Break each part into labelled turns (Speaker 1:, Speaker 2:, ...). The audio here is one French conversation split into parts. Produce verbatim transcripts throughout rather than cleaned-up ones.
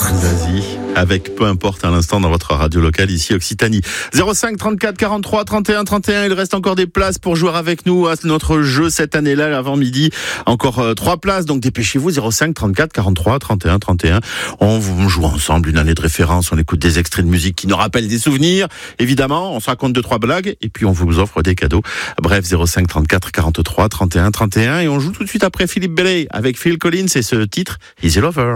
Speaker 1: Vas-y, avec peu importe à l'instant dans votre radio locale ici Occitanie. zéro cinq trente-quatre quarante-trois trente et un trente et un, il reste encore des places pour jouer avec nous à notre jeu cette année-là, avant midi. Encore euh, trois places, donc dépêchez-vous, zéro cinq trente-quatre quarante-trois trente et un trente et un. On, on joue ensemble une année de référence, on écoute des extraits de musique qui nous rappellent des souvenirs. Évidemment, on se raconte deux, trois blagues et puis on vous offre des cadeaux. Bref, zéro cinq trente-quatre quarante-trois trente et un trente et un, et on joue tout de suite après Philippe Belley avec Phil Collins et ce titre, Easy Lover.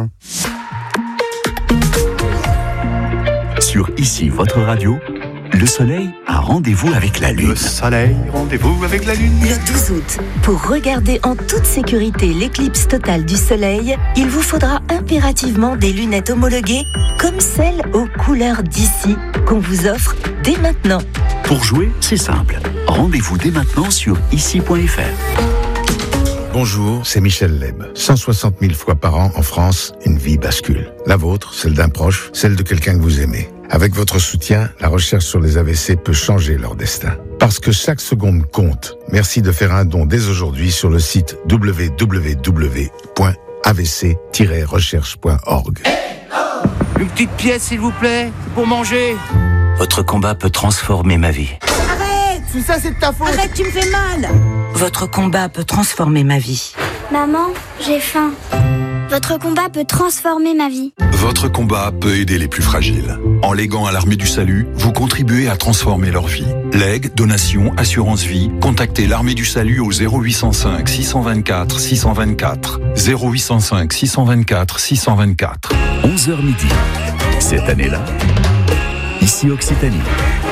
Speaker 2: Sur Ici votre radio, le soleil a rendez-vous avec la lune.
Speaker 3: Le soleil, rendez-vous avec la lune.
Speaker 4: Le douze août, pour regarder en toute sécurité l'éclipse totale du soleil, il vous faudra impérativement des lunettes homologuées comme celles aux couleurs d'ici qu'on vous offre dès maintenant.
Speaker 2: Pour jouer, c'est simple. Rendez-vous dès maintenant sur ici point f r.
Speaker 5: Bonjour, c'est Michel Leb. cent soixante mille fois par an en France, une vie bascule. La vôtre, celle d'un proche, celle de quelqu'un que vous aimez. Avec votre soutien, la recherche sur les A V C peut changer leur destin. Parce que chaque seconde compte. Merci de faire un don dès aujourd'hui sur le site w w w point a v c tiret recherche point org.
Speaker 6: Une petite pièce, s'il vous plaît, pour manger.
Speaker 2: Votre combat peut transformer ma vie.
Speaker 6: Arrête, tout ça c'est de ta faute.
Speaker 4: Arrête, tu me fais mal. Votre combat peut transformer ma vie.
Speaker 7: Maman, j'ai faim. Votre combat peut transformer ma vie.
Speaker 8: Votre combat peut aider les plus fragiles. En léguant à l'Armée du Salut, vous contribuez à transformer leur vie. Legs, donations, assurance vie, contactez l'Armée du Salut au zéro huit cent cinq six cent vingt-quatre six cent vingt-quatre. zéro huit cent cinq six cent vingt-quatre six cent vingt-quatre.
Speaker 2: onze heures midi. Cette année-là, Ici Occitanie.